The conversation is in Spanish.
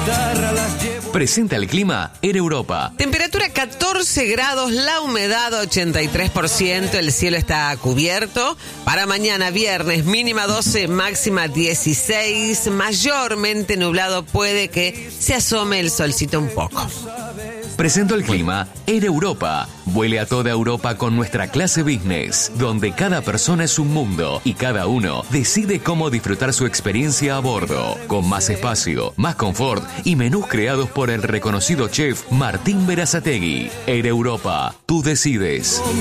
Presenta el clima Air Europa. Temperatura 14 grados, la humedad 83%, el cielo está cubierto. Para mañana viernes, mínima 12, máxima 16, mayormente nublado, puede que se asome el solcito un poco. Presento el clima Air Europa. Vuele a toda Europa con nuestra clase business, donde cada persona es un mundo y cada uno decide cómo disfrutar su experiencia a bordo, con más espacio, más confort y menús creados por el reconocido chef Martín Berazategui. Air Europa, tú decides.